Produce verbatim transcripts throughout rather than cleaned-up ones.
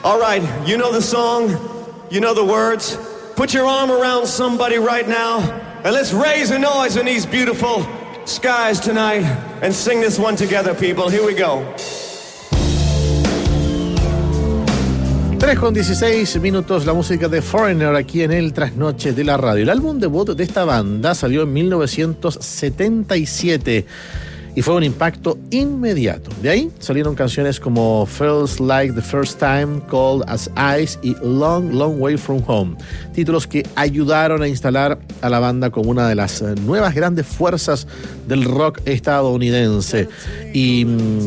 All right, you know the song, you know the words. Put your arm around somebody right now, and let's raise a noise in these beautiful skies tonight, and sing this one together, people. Here we go. tres con dieciséis minutos, la música de Foreigner aquí en el Trasnoche de la Radio. El álbum debut de esta banda salió en mil novecientos setenta y siete y fue un impacto inmediato. De ahí salieron canciones como Feels Like the First Time, Cold as Ice y Long, Long Way From Home. Títulos que ayudaron a instalar a la banda como una de las nuevas grandes fuerzas del rock estadounidense. Y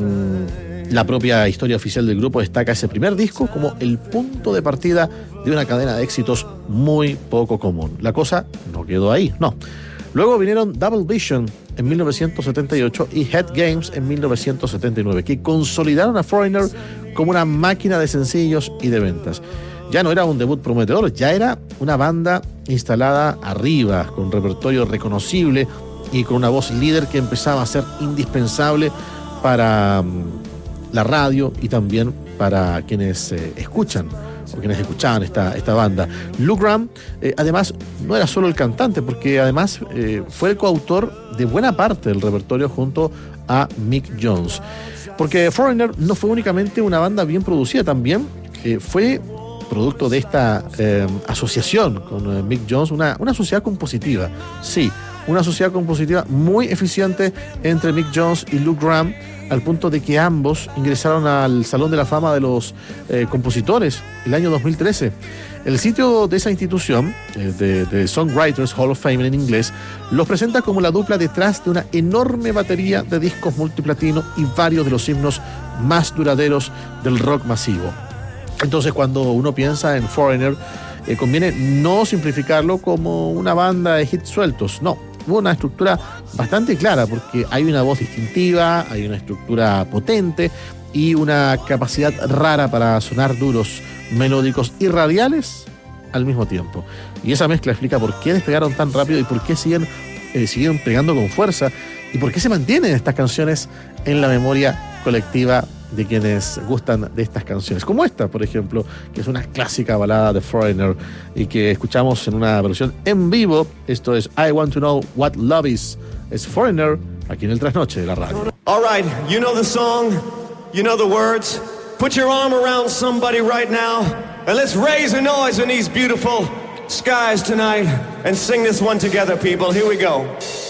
mmm, la propia historia oficial del grupo destaca ese primer disco como el punto de partida de una cadena de éxitos muy poco común. La cosa no quedó ahí, no. Luego vinieron Double Vision en mil novecientos setenta y ocho y Head Games en mil novecientos setenta y nueve, que consolidaron a Foreigner como una máquina de sencillos y de ventas. Ya no era un debut prometedor, ya era una banda instalada arriba, con un repertorio reconocible y con una voz líder que empezaba a ser indispensable para um, la radio y también para quienes eh, escuchan o quienes escuchaban esta, esta banda. Lou Gramm, eh, además, no era solo el cantante, porque además eh, fue el coautor de buena parte del repertorio junto a Mick Jones. Porque Foreigner no fue únicamente una banda bien producida, también eh, fue producto de esta eh, asociación con eh, Mick Jones, una, una sociedad compositiva. Sí, una sociedad compositiva muy eficiente entre Mick Jones y Lou Gramm, al punto de que ambos ingresaron al Salón de la Fama de los eh, Compositores el año dos mil trece. El sitio de esa institución, eh, de, de Songwriters Hall of Fame en inglés, los presenta como la dupla detrás de una enorme batería de discos multiplatino y varios de los himnos más duraderos del rock masivo. Entonces, cuando uno piensa en Foreigner, eh, conviene no simplificarlo como una banda de hits sueltos, no. Hubo una estructura bastante clara porque hay una voz distintiva, hay una estructura potente y una capacidad rara para sonar duros, melódicos y radiales al mismo tiempo. Y esa mezcla explica por qué despegaron tan rápido y por qué siguen, eh, siguen pegando con fuerza y por qué se mantienen estas canciones en la memoria colectiva de quienes gustan de estas canciones, como esta, por ejemplo, que es una clásica balada de Foreigner y que escuchamos en una versión en vivo. Esto es I Want to Know What Love Is. Es Foreigner aquí en el Trasnoche de la Radio. All right, you know the song, you know the words. Put your arm around somebody right now, and let's raise a noise in these beautiful skies tonight, and sing this one together, people. Here we go.